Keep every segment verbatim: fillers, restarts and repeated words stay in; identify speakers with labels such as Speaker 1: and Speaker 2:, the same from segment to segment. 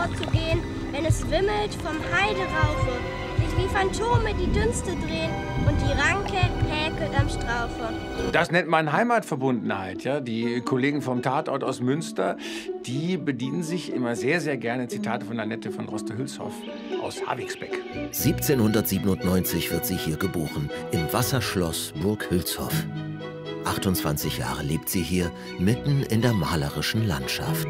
Speaker 1: vorzugehen, wenn es wimmelt vom Heideraufe, sich wie Phantome die Dünste drehen und die Ranke häkelt am Straufe.
Speaker 2: Das nennt man Heimatverbundenheit. Ja? Die Kollegen vom Tatort aus Münster, die bedienen sich immer sehr, sehr gerne Zitate von Annette von Droste-Hülshoff aus Havigsbeck.
Speaker 3: siebzehnhundertsiebenundneunzig wird sie hier geboren, im Wasserschloss Burg Hülshoff. achtundzwanzig Jahre lebt sie hier, mitten in der malerischen Landschaft.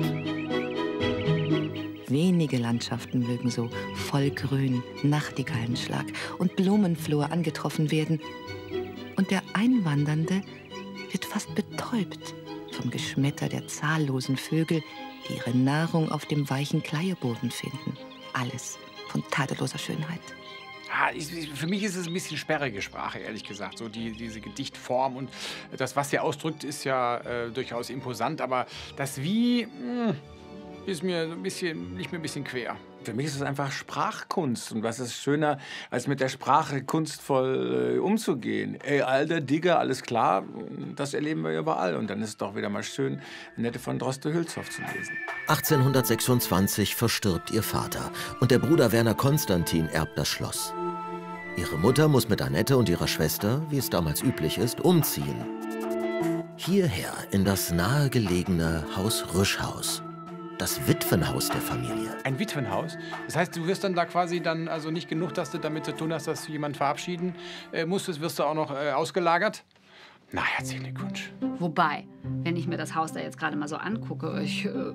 Speaker 4: Wenige Landschaften mögen so voll Grün, Nachtigallenschlag und Blumenflor angetroffen werden. Und der Einwandernde wird fast betäubt vom Geschmetter der zahllosen Vögel, die ihre Nahrung auf dem weichen Kleieboden finden. Alles von tadelloser Schönheit.
Speaker 2: Ja, ich, für mich ist es ein bisschen sperrige Sprache, ehrlich gesagt. So die, diese Gedichtform und das, was sie ausdrückt, ist ja äh, durchaus imposant. Aber das Wie mh, ist mir ein bisschen, nicht mir ein bisschen quer. Für mich ist es einfach Sprachkunst. Und was ist schöner, als mit der Sprache kunstvoll äh, umzugehen? Ey, alter Digger, alles klar, das erleben wir überall. Und dann ist es doch wieder mal schön, Annette von Droste-Hülshoff zu lesen.
Speaker 3: achtzehnhundertsechsundzwanzig verstirbt ihr Vater und der Bruder Werner Konstantin erbt das Schloss. Ihre Mutter muss mit Annette und ihrer Schwester, wie es damals üblich ist, umziehen. Hierher in das nahegelegene Haus Rüschhaus. Das Witwenhaus der Familie.
Speaker 2: Ein Witwenhaus? Das heißt, du wirst dann da quasi dann also nicht genug, dass du damit zu tun hast, dass du jemanden verabschieden äh, musstest, wirst du auch noch äh, ausgelagert? Na, herzlichen Glückwunsch.
Speaker 5: Wobei, wenn ich mir das Haus da jetzt gerade mal so angucke, ich... Äh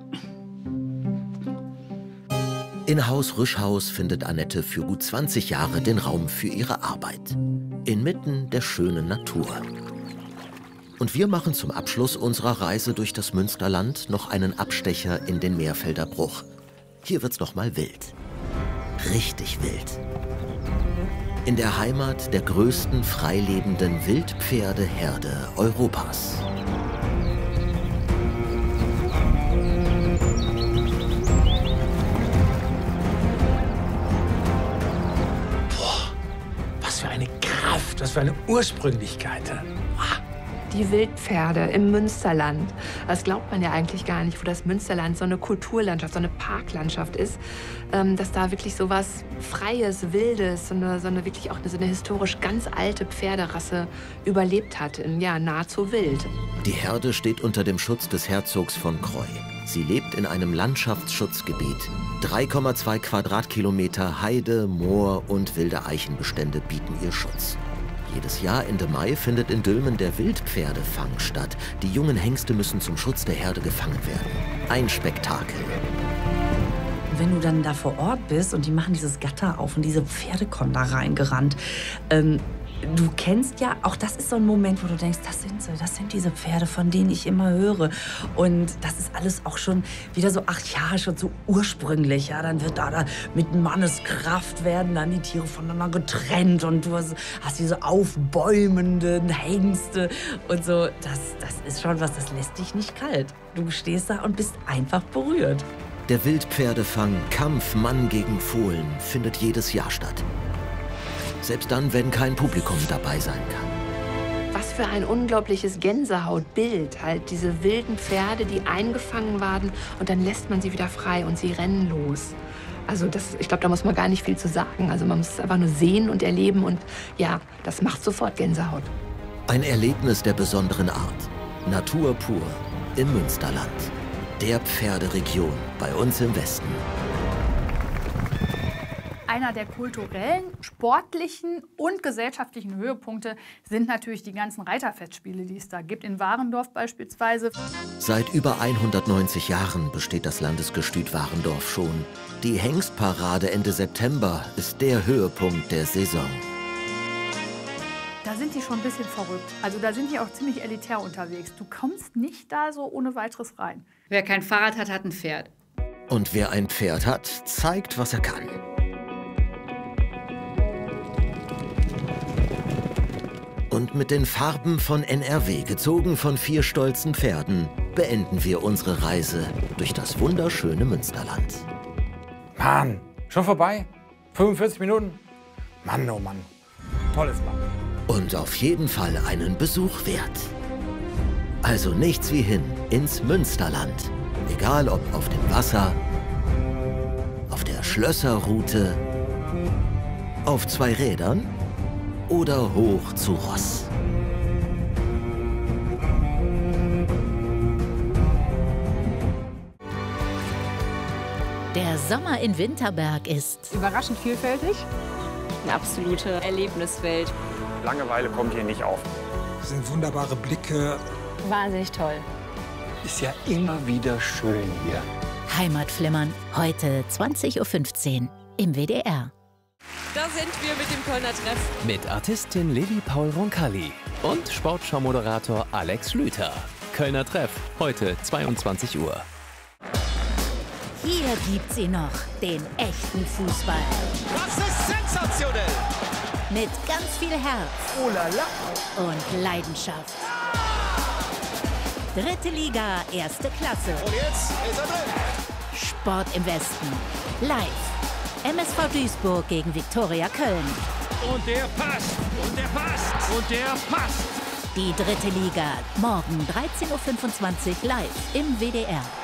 Speaker 3: In Haus Rüschhaus findet Annette für gut zwanzig Jahre den Raum für ihre Arbeit. Inmitten der schönen Natur. Und wir machen zum Abschluss unserer Reise durch das Münsterland noch einen Abstecher in den Meerfelder Bruch. Hier wird's noch mal wild. Richtig wild. In der Heimat der größten freilebenden Wildpferdeherde Europas.
Speaker 2: Boah, was für eine Kraft, was für eine Ursprünglichkeit.
Speaker 6: Die Wildpferde im Münsterland. Das glaubt man ja eigentlich gar nicht, wo das Münsterland so eine Kulturlandschaft, so eine Parklandschaft ist, ähm, dass da wirklich so was Freies, Wildes, so eine, so eine wirklich auch so eine historisch ganz alte Pferderasse überlebt hat, in, ja, nahezu wild.
Speaker 3: Die Herde steht unter dem Schutz des Herzogs von Croy. Sie lebt in einem Landschaftsschutzgebiet. drei Komma zwei Quadratkilometer Heide, Moor und wilde Eichenbestände bieten ihr Schutz. Jedes Jahr Ende Mai findet in Dülmen der Wildpferdefang statt. Die jungen Hengste müssen zum Schutz der Herde gefangen werden. Ein Spektakel.
Speaker 7: Wenn du dann da vor Ort bist und die machen dieses Gatter auf und diese Pferde kommen da reingerannt, ähm, du kennst ja, auch das ist so ein Moment, wo du denkst, das sind sie, das sind diese Pferde, von denen ich immer höre. Und das ist alles auch schon wieder so, ach ja, schon so ursprünglich. Ja, dann wird da, da mit Manneskraft werden dann die Tiere voneinander getrennt und du hast, hast diese aufbäumenden Hengste und so. Das, das ist schon was, das lässt dich nicht kalt. Du stehst da und bist einfach berührt.
Speaker 3: Der Wildpferdefang Kampf Mann gegen Fohlen findet jedes Jahr statt. Selbst dann, wenn kein Publikum dabei sein kann.
Speaker 6: Was für ein unglaubliches Gänsehautbild. Halt diese wilden Pferde, die eingefangen werden und dann lässt man sie wieder frei und sie rennen los. Also das, ich glaube, da muss man gar nicht viel zu sagen. Also man muss es einfach nur sehen und erleben und ja, das macht sofort Gänsehaut.
Speaker 3: Ein Erlebnis der besonderen Art. Natur pur im Münsterland. Der Pferderegion bei uns im Westen.
Speaker 8: Einer der kulturellen, sportlichen und gesellschaftlichen Höhepunkte sind natürlich die ganzen Reiterfestspiele, die es da gibt. In Warendorf beispielsweise.
Speaker 3: Seit über hundertneunzig Jahren besteht das Landesgestüt Warendorf schon. Die Hengstparade Ende September ist der Höhepunkt der Saison.
Speaker 8: Da sind die schon ein bisschen verrückt. Also da sind die auch ziemlich elitär unterwegs. Du kommst nicht da so ohne weiteres rein.
Speaker 5: Wer kein Fahrrad hat, hat ein Pferd.
Speaker 3: Und wer ein Pferd hat, zeigt, was er kann. Und mit den Farben von N R W, gezogen von vier stolzen Pferden, beenden wir unsere Reise durch das wunderschöne Münsterland.
Speaker 2: Mann, schon vorbei? fünfundvierzig Minuten? Mann, oh Mann. Tolles Land.
Speaker 3: Und auf jeden Fall einen Besuch wert. Also nichts wie hin ins Münsterland. Egal ob auf dem Wasser der Schlösserroute, auf zwei Rädern oder hoch zu Ross.
Speaker 9: Der Sommer in Winterberg ist
Speaker 10: überraschend vielfältig.
Speaker 11: Eine absolute Erlebniswelt.
Speaker 12: Langeweile kommt hier nicht auf.
Speaker 13: Das sind wunderbare Blicke.
Speaker 11: Wahnsinnig toll.
Speaker 12: Ist ja immer wieder schön hier.
Speaker 9: Heimatflimmern, heute zwanzig Uhr fünfzehn im W D R.
Speaker 11: Da sind wir mit dem Kölner Treff.
Speaker 14: Mit Artistin Lilly Paul Roncalli und Sportschau-Moderator Alex Schlüter. Kölner Treff, heute zweiundzwanzig Uhr.
Speaker 9: Hier gibt's sie noch, den echten Fußball.
Speaker 15: Das ist sensationell!
Speaker 9: Mit ganz viel Herz.
Speaker 15: Oh la la.
Speaker 9: Und Leidenschaft. Dritte Liga, erste Klasse.
Speaker 15: Und jetzt ist er drin.
Speaker 9: Sport im Westen. Live. M S V Duisburg gegen Viktoria Köln.
Speaker 15: Und der passt. Und der passt. Und der passt.
Speaker 9: Die dritte Liga. Morgen dreizehn Uhr fünfundzwanzig live im W D R.